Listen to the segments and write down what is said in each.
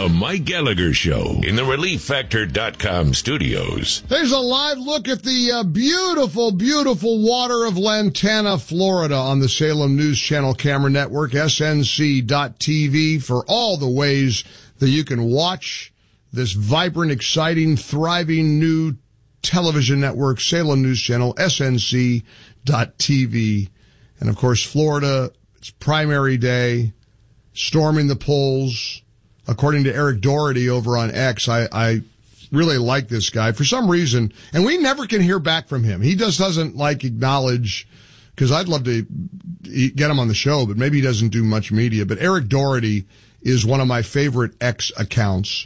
The Mike Gallagher Show in the ReliefFactor.com studios. There's a live look at the beautiful, beautiful water of Lantana, Florida on the Salem News Channel camera network, SNC.TV, for all the ways that you can watch this vibrant, exciting, thriving new television network, Salem News Channel, SNC.TV. And, of course, Florida, it's primary day, storming the polls. According to Eric Doherty over on X, I really like this guy for some reason, and we never can hear back from him. He just doesn't acknowledge, because I'd love to get him on the show, but maybe he doesn't do much media. But Eric Doherty is one of my favorite X accounts.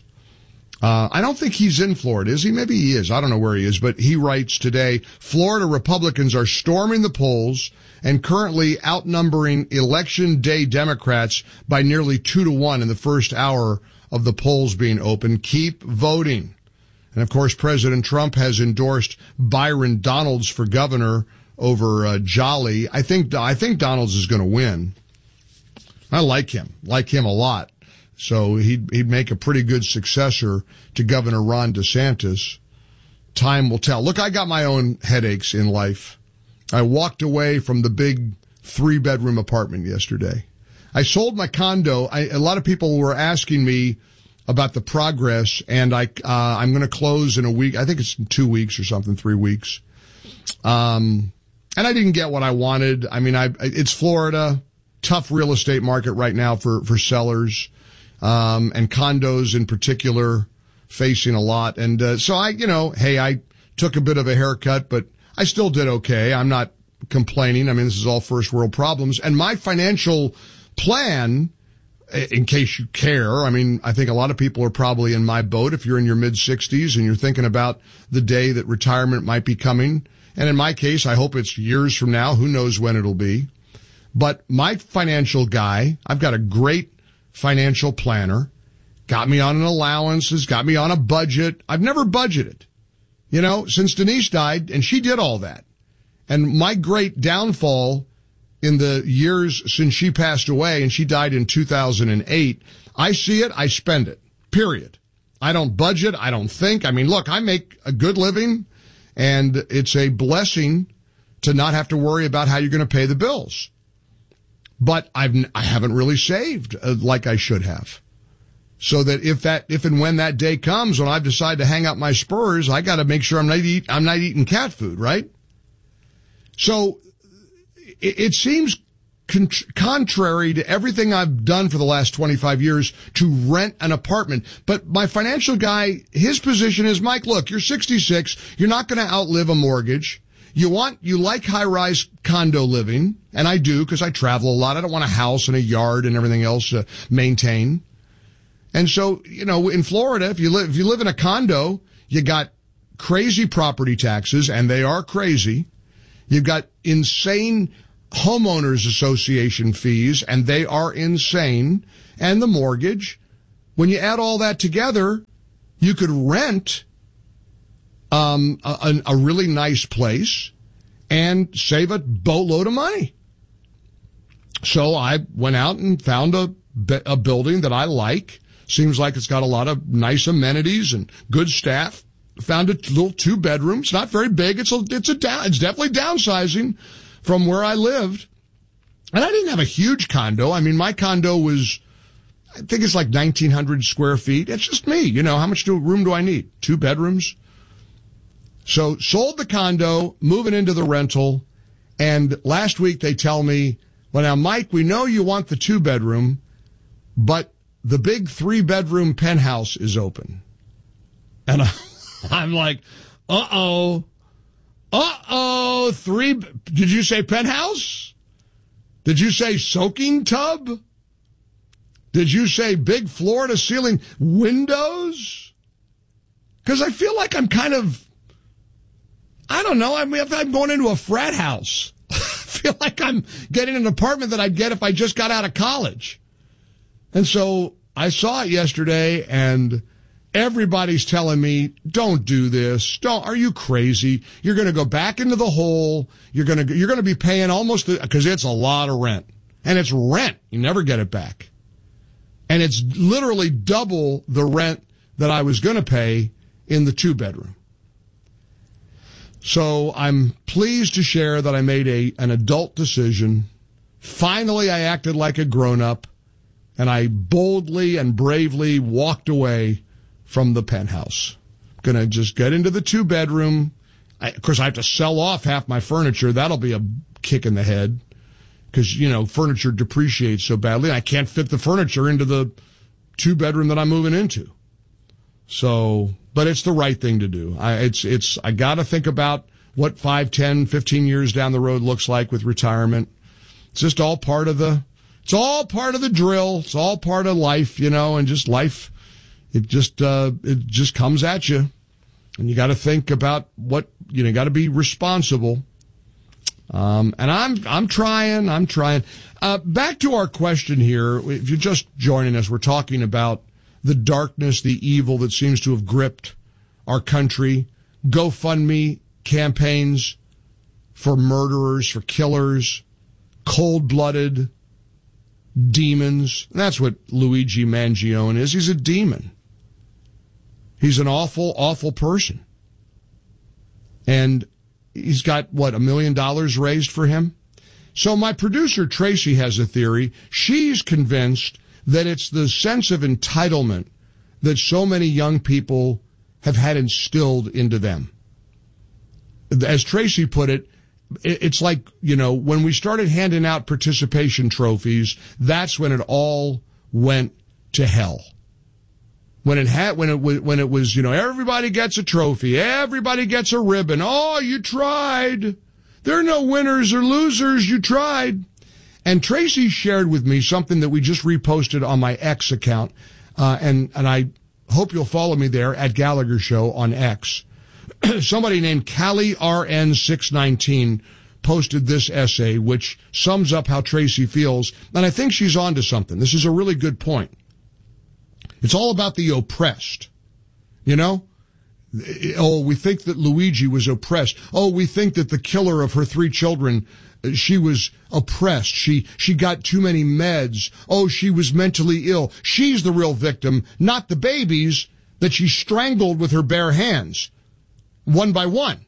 I don't think he's in Florida, is he? Maybe he is. I don't know where he is, but he writes today, Florida Republicans are storming the polls and currently outnumbering Election Day Democrats by nearly 2-1 in the first hour of the polls being open. Keep voting. And, of course, President Trump has endorsed Byron Donalds for governor over Jolly. I think Donalds is going to win. I like him a lot. So he'd make a pretty good successor to Governor Ron DeSantis. Time will tell. Look, I got my own headaches in life. I walked away from the big 3-bedroom apartment yesterday. I sold my condo. A lot of people were asking me about the progress, and I'm going to close in a week. I think it's in 2 weeks or something, 3 weeks. And I didn't get what I wanted. I mean, it's Florida, tough real estate market right now for sellers, and condos in particular facing a lot. And, so I took a bit of a haircut, but I still did okay. I'm not complaining. I mean, this is all first world problems. And my financial plan, in case you care, I mean, I think a lot of people are probably in my boat. If you're in your mid-60s and you're thinking about the day that retirement might be coming, and in my case, I hope it's years from now. Who knows when it'll be. But my financial guy, I've got a great financial planner, got me on an allowances, got me on a budget. I've never budgeted. Since Denise died, and she did all that. And my great downfall in the years since she passed away, and she died in 2008, I see it, I spend it, period. I don't budget, I don't think. I mean, look, I make a good living, and it's a blessing to not have to worry about how you're going to pay the bills. But I haven't really saved like I should have. So that if and when that day comes when I've decided to hang up my spurs, I got to make sure I'm not eating cat food, right? So it seems contrary to everything I've done for the last 25 years to rent an apartment. But my financial guy, his position is, Mike, look, you're 66. You're not going to outlive a mortgage. You like high-rise condo living, and I do because I travel a lot. I don't want a house and a yard and everything else to maintain. And so, in Florida, if you live in a condo, you got crazy property taxes, and they are crazy. You've got insane homeowners association fees, and they are insane. And the mortgage. When you add all that together, you could rent a really nice place and save a boatload of money. So I went out and found a building that I like. Seems like it's got a lot of nice amenities and good staff. Found a little 2-bedroom. It's not very big. It's definitely downsizing from where I lived. And I didn't have a huge condo. I mean, my condo was, I think it's like 1,900 square feet. It's just me. How much room do I need? 2 bedrooms. So sold the condo, moving into the rental. And last week they tell me, well, now, Mike, we know you want the 2-bedroom, but the big 3-bedroom penthouse is open. And I'm like, uh-oh, did you say penthouse? Did you say soaking tub? Did you say big floor to ceiling windows? Because I feel like I'm kind of, I don't know, I'm going into a frat house. I feel like I'm getting an apartment that I'd get if I just got out of college. And so I saw it yesterday, and everybody's telling me, don't do this. Are you crazy? You're going to go back into the hole. You're going to be paying almost, because it's a lot of rent. And it's rent. You never get it back. And it's literally double the rent that I was going to pay in the 2-bedroom. So I'm pleased to share that I made an adult decision. Finally, I acted like a grown-up, and I boldly and bravely walked away from the penthouse. Going to just get into the 2-bedroom. Of course, I have to sell off half my furniture. That'll be a kick in the head because, furniture depreciates so badly. I can't fit the furniture into the 2-bedroom that I'm moving into. So, but it's the right thing to do. I got to think about what 5, 10, 15 years down the road looks like with retirement. It's just all part of the drill. It's all part of life, and just life. It just comes at you. And you got to think about what, got to be responsible. And I'm trying. Back to our question here. If you're just joining us, we're talking about the darkness, the evil that seems to have gripped our country. GoFundMe campaigns for murderers, for killers, cold-blooded demons. And that's what Luigi Mangione is. He's a demon. He's an awful, awful person. And he's got, $1 million raised for him? So my producer, Tracy, has a theory. She's convinced that it's the sense of entitlement that so many young people have had instilled into them. As Tracy put it, it's like, when we started handing out participation trophies, that's when it all went to hell. When it was, everybody gets a trophy, everybody gets a ribbon. Oh, you tried. There are no winners or losers. You tried. And Tracy shared with me something that we just reposted on my X account, and I hope you'll follow me there at Gallagher Show on X. Somebody named Callie RN619 posted this essay, which sums up how Tracy feels, and I think she's onto something. This is a really good point. It's all about the oppressed, Oh, we think that Luigi was oppressed. Oh, we think that the killer of her 3 children, she was oppressed. She got too many meds. Oh, she was mentally ill. She's the real victim, not the babies that she strangled with her bare hands, one by one.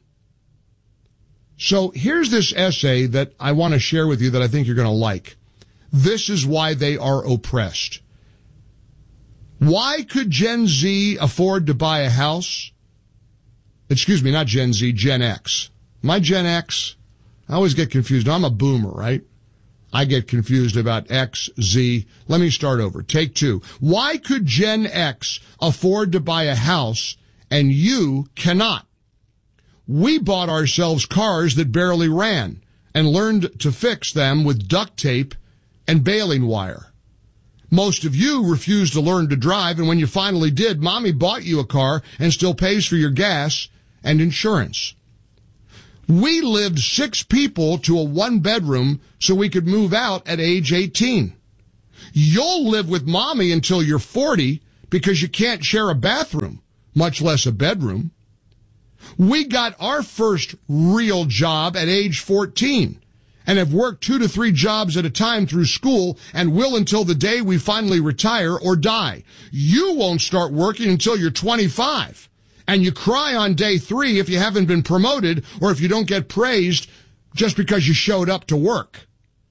So here's this essay that I want to share with you that I think you're going to like. This is why they are oppressed. Why could Gen Z afford to buy a house? Excuse me, not Gen Z, Gen X. My Gen X, I always get confused. I'm a boomer, right? I get confused about X, Z. Let me start over. Take 2. Why could Gen X afford to buy a house and you cannot? We bought ourselves cars that barely ran and learned to fix them with duct tape and baling wire. Most of you refused to learn to drive, and when you finally did, Mommy bought you a car and still pays for your gas and insurance. We lived 6 people to a 1-bedroom so we could move out at age 18. You'll live with Mommy until you're 40 because you can't share a bathroom, much less a bedroom. We got our first real job at age 14. And have worked 2 to 3 jobs at a time through school and will until the day we finally retire or die. You won't start working until you're 25. And you cry on day 3 if you haven't been promoted or if you don't get praised just because you showed up to work.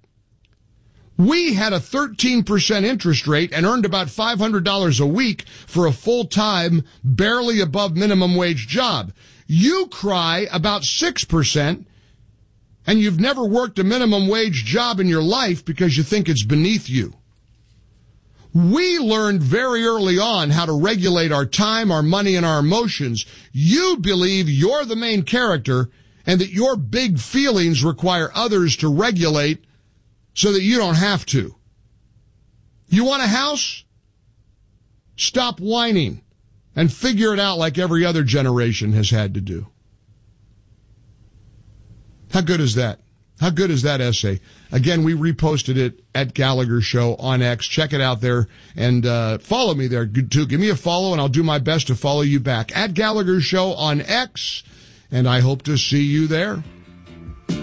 We had a 13% interest rate and earned about $500 a week for a full-time, barely above minimum wage job. You cry about 6%. And you've never worked a minimum wage job in your life because you think it's beneath you. We learned very early on how to regulate our time, our money, and our emotions. You believe you're the main character and that your big feelings require others to regulate so that you don't have to. You want a house? Stop whining and figure it out like every other generation has had to do. How good is that? How good is that essay? Again, we reposted it at Gallagher Show on X. Check it out there and follow me there too. Give me a follow and I'll do my best to follow you back at Gallagher Show on X. And I hope to see you there.